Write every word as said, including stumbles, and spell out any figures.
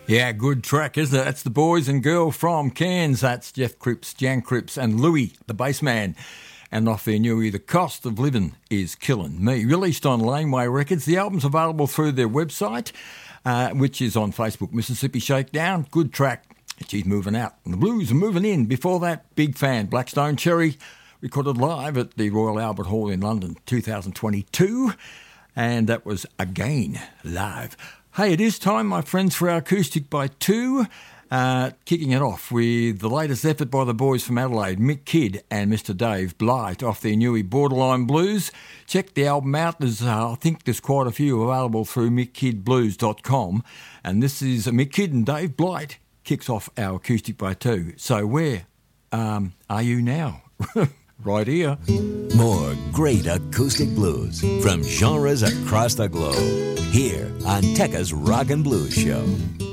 Yeah, good track, isn't it? That's the boys and girl from Cairns. That's Jeff Cripps, Jan Cripps and Louis, the bass man. And off their newie, The Cost of Living is Killing Me. Released on Laneway Records. The album's available through their website, uh, which is on Facebook, Mississippi Shakedown. Good track. She's moving out. And the blues are moving in. Before that, big fan, Blackstone Cherry, recorded live at the Royal Albert Hall in London, two thousand twenty-two. And that was Again live. Hey, it is time, my friends, for our Acoustic by Two. Uh, kicking it off with the latest effort by the boys from Adelaide, Mick Kidd and Mister Dave Blight, off their newie Borderline Blues. Check the album out. There's, uh, I think there's quite a few available through mick kidd blues dot com. And this is Mick Kidd and Dave Blight kicks off our Acoustic by Two. So where um, are you now? Right here. More great acoustic blues from genres across the globe. Here on Tekka's Rock and Blues Show.